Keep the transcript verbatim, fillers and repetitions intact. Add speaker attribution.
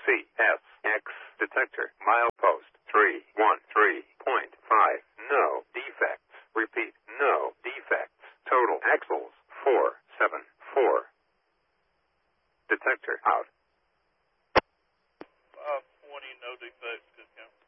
Speaker 1: C S X detector. Milepost three one three point five. No defects. Repeat. No defects. Total axles four seven four. Detector out.
Speaker 2: five twenty, no defects, good count.